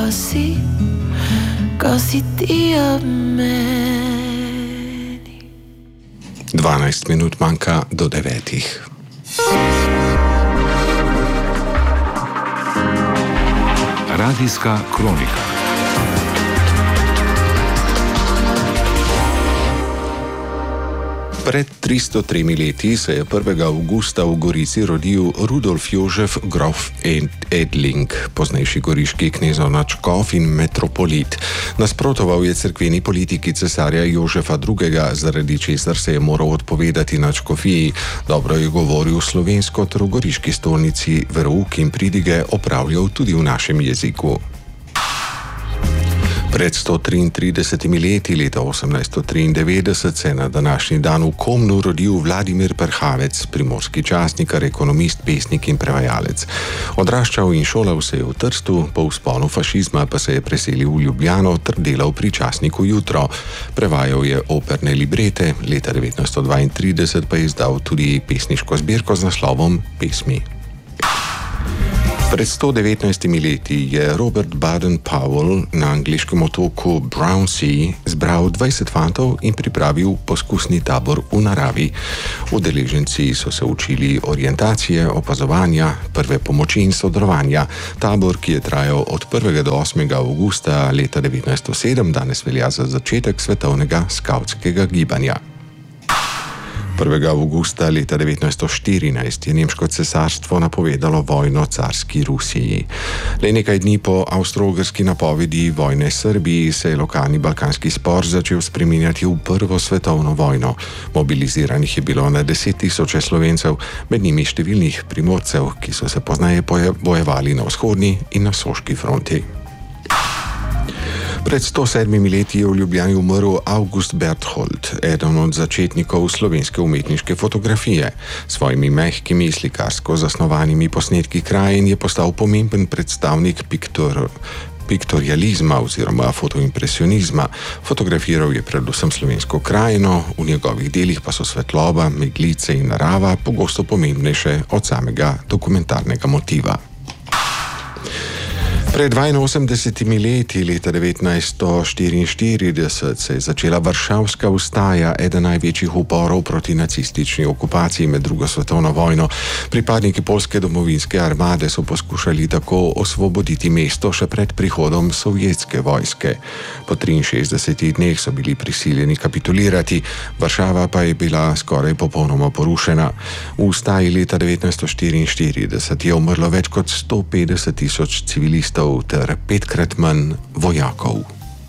così ti a me. 12 minut manjka do 9. Radijska kronika. Pred 303 leti se je 1. avgusta v Gorici rodil Rudolf Jožef grof Edling, poznejši goriški knezovnač škof in metropolit. Nasprotoval je cerkveni politiki cesarja Jožefa II., zaradi česar se je moral odpovedati na škofiji. Dobro je govoril slovensko ter v goriški stolnici verouk in pridige opravljal tudi v našem jeziku. Pred 133 leti, leta 1893, se je na današnji dan v Komnu rodil Vladimir Perhavec, primorski časnikar, ekonomist, pesnik in prevajalec. Odraščal in šolal se je v Trstu, po vzponu fašizma pa se je preselil v Ljubljano ter delal pri časniku Jutro. Prevajal je operne librete, leta 1932 pa je izdal tudi pesniško zbirko z naslovom Pesmi. Pred 119 leti je Robert Baden-Powell na angleškem otoku Brownsea zbral 20 fantov in pripravil poskusni tabor v naravi. Udeleženci so se učili orientacije, opazovanja, prve pomoči in sodelovanja. Tabor, ki je trajal od 1. do 8. avgusta leta 1907, danes velja za začetek svetovnega skavtskega gibanja. 1. avgusta leta 1914 je nemško cesarstvo napovedalo vojno carski Rusiji. Le nekaj dni po avstro-ogrski napovedi vojne Srbiji se je lokalni balkanski spor začel spreminjati v Prvo svetovno vojno. Mobiliziranih je bilo na 10.000 Slovencev, med njimi številnih Primorcev, ki so se pozneje bojevali na vzhodni in na soški fronti. Pred 107 leti je v Ljubljani umrl August Berthold, eden od začetnikov slovenske umetniške fotografije. S svojimi mehkimi, slikarsko zasnovanimi posnetki krajin je postal pomemben predstavnik piktorializma oziroma fotoimpresionizma. Fotografiral je predvsem slovensko krajino, v njegovih delih pa so svetloba, meglice in narava pogosto pomembnejše od samega dokumentarnega motiva. Pred 82 leti, leta 1944, se je začela Varšavska vstaja, eden največjih uporov proti nacistični okupaciji med drugo svetovno vojno. Pripadniki poljske domovinske armade so poskušali tako osvoboditi mesto še pred prihodom sovjetske vojske. Po 63 dneh so bili prisiljeni kapitulirati, Varšava pa je bila skoraj popolnoma porušena. V vstaji leta 1944 je umrlo več kot 150.000 civilistov ter 5-krat manj vojakov.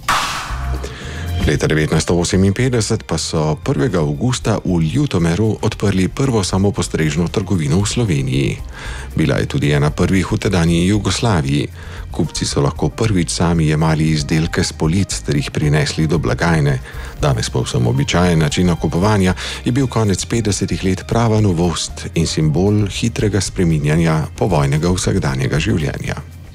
Leta 1958 pa so 1. avgusta v Ljutomeru odprli prvo samopostrežno trgovino v Sloveniji. Bila je tudi ena prvih v tedanji Jugoslaviji. Kupci so lahko prvič sami jemali izdelke s polic ter jih prinesli do blagajne. Danes povsem običajen način nakupovanja je bil konec 50 let prava novost in simbol hitrega spreminjanja povojnega vsakdanjega življenja.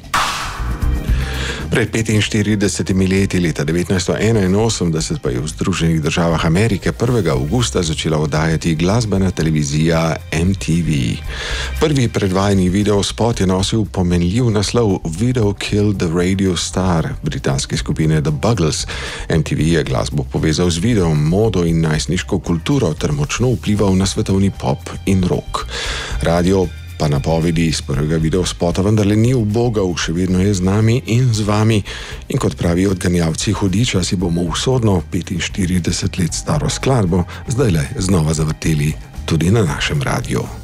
Pred 45 leti, leta 1981, pa je v Združenih državah Amerike 1. avgusta začela oddajati glasbena televizija MTV. Prvi predvajani videospot je nosil pomenljiv naslov Video Killed the Radio Star britanske skupine The Buggles. MTV je glasbo povezal z videom, modo in najstniško kulturo ter močno vplival na svetovni pop in rock. Radio pa napovedi iz prvega videospota vendarle ni ubogal, še vedno je z nami in z vami. In kot pravi odganjavci hudiča, si bomo usodno 45 let staro skladbo zdajle znova zavrteli tudi na našem radiju.